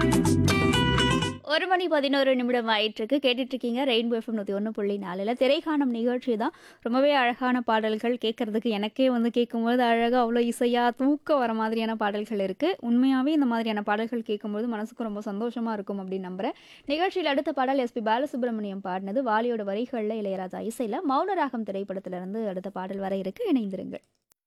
1 மணி 11 நிமிடம் ஆயிட்டிருக்கு. கேட்டுட்டு இருக்கீங்க ரெயின்போ எஃப்எம் 101.4ல திரைக்காணும் நிகழ்ச்சி தான். ரொம்பவே அழகான பாடல்கள் கேட்கறதுக்கு எனக்கே வந்து கேட்கும்போது அழகா அவ்வளோ இசையா, தூக்கம் வர மாதிரியான பாடல்கள் இருக்கு. உண்மையாவே இந்த மாதிரியான பாடல்கள் கேட்கும்போது மனசுக்கு ரொம்ப சந்தோஷமா இருக்கும் அப்படின்னு நம்புறேன். நிகழ்ச்சியில அடுத்த பாடல் எஸ்பி பாலசுப்ரமணியம் பாடினது. வாலியோட வரிகள்ல இளையராஜா இசையில மௌனராகம் திரைப்படத்திலிருந்து அடுத்த பாடல் வர இருக்கு. இணைந்திருங்கள்.